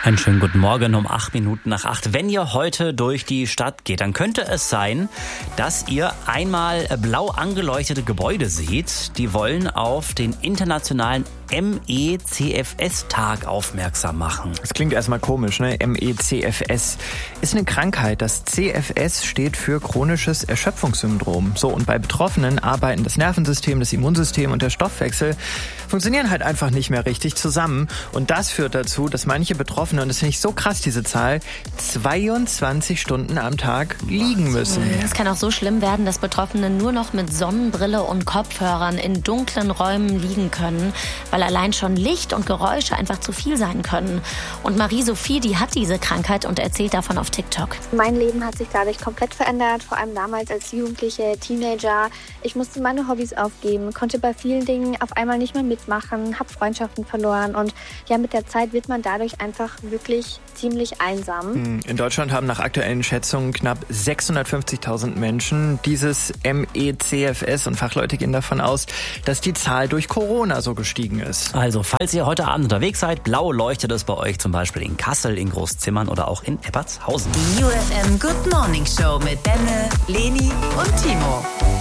Einen schönen guten Morgen um 8:08. Wenn ihr heute durch die Stadt geht, dann könnte es sein, dass ihr einmal blau angeleuchtete Gebäude seht. Die wollen auf den internationalen ME/CFS-Tag aufmerksam machen. Das klingt erstmal komisch, ne? ME/CFS ist eine Krankheit. Das CFS steht für chronisches Erschöpfungssyndrom. So, und bei Betroffenen arbeiten das Nervensystem, das Immunsystem und der Stoffwechsel funktionieren halt einfach nicht mehr richtig zusammen. Und das führt dazu, dass manche Betroffene, und das finde ich so krass, diese Zahl, 22 Stunden am Tag liegen müssen. Es kann auch so schlimm werden, dass Betroffene nur noch mit Sonnenbrille und Kopfhörern in dunklen Räumen liegen können, weil allein schon Licht und Geräusche einfach zu viel sein können. Und Marie-Sophie, die hat diese Krankheit und erzählt davon auf TikTok. Mein Leben hat sich dadurch komplett verändert, vor allem damals als Jugendliche, Teenager. Ich musste meine Hobbys aufgeben, konnte bei vielen Dingen auf einmal nicht mehr mitmachen, habe Freundschaften verloren und ja, mit der Zeit wird man dadurch einfach wirklich ziemlich einsam. In Deutschland haben nach aktuellen Schätzungen knapp 650.000 Menschen dieses ME/CFS und Fachleute gehen davon aus, dass die Zahl durch Corona so gestiegen ist. Also, falls ihr heute Abend unterwegs seid, blau leuchtet es bei euch zum Beispiel in Kassel, in Großzimmern oder auch in Eppertshausen. Die UFM Good Morning Show mit Benne, Leni und Timo.